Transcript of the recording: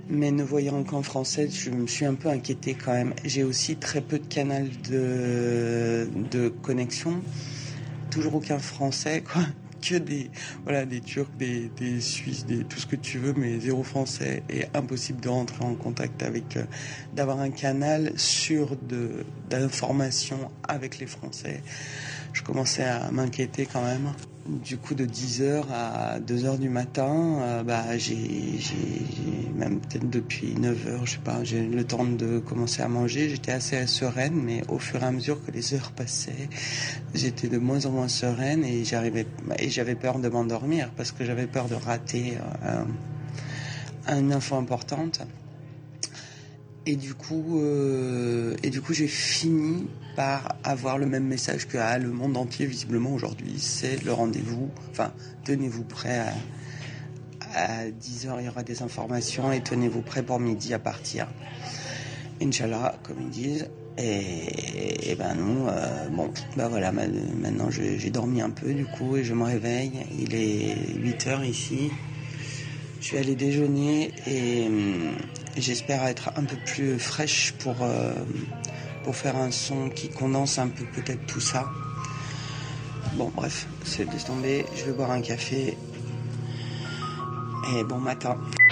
Mais ne voyant qu'en français, je me suis un peu inquiétée quand même. J'ai aussi très peu de canal de connexion. Toujours aucun français, quoi. Que des Turcs, des Suisses, tout ce que tu veux, mais zéro français. Et impossible de rentrer en contact avec, d'avoir un canal sûr d'information avec les Français. Je commençais à m'inquiéter quand même. Du coup, de 10h à 2h du matin, j'ai même peut-être depuis 9h, je sais pas, j'ai eu le temps de commencer à manger. J'étais assez sereine, mais au fur et à mesure que les heures passaient, j'étais de moins en moins sereine et j'avais peur de m'endormir parce que j'avais peur de rater une info importante. Et du coup, j'ai fini par avoir le même message que le monde entier, visiblement, aujourd'hui. C'est le rendez-vous. Enfin, tenez-vous prêt à 10h, il y aura des informations et tenez-vous prêt pour midi à partir. Inch'Allah, comme ils disent. Et ben nous, voilà, maintenant j'ai dormi un peu du coup et je me réveille. Il est 8h ici. Je suis allée déjeuner et j'espère être un peu plus fraîche pour faire un son qui condense un peu peut-être tout ça. Bon bref, laisse tomber, je vais boire un café et bon matin.